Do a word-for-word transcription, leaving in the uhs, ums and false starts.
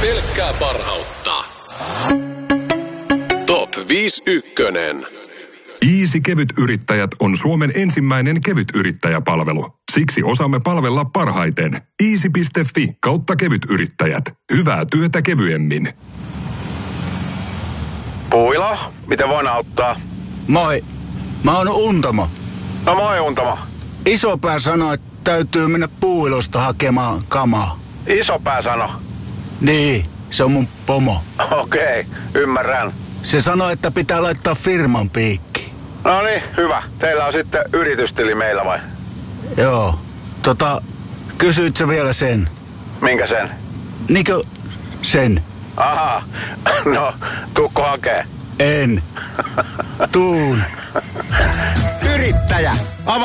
Pelkkää parhautta. Top viisi ykkönen. Easy Kevytyrittäjät on Suomen ensimmäinen kevytyrittäjäpalvelu. Siksi osaamme palvella parhaiten. easy piste fi kautta kevytyrittäjät. Hyvää työtä kevyemmin. Puilo, miten voin auttaa? Moi, mä oon Untamo. No moi Untamo. Isopää sanoi, että täytyy mennä Puuilosta hakemaan kamaa. Isopää sano. Niin, se on mun pomo. Okei, okay, ymmärrän. Se sanoi, että pitää laittaa firman piikki. No niin, hyvä. Teillä on sitten yritystili meillä vai? Joo. Tota, kysyit sä vielä sen? Minkä sen? Niinkö sen? Aha, no tuukko hakee? En. Tuun. Yrittäjä, avaa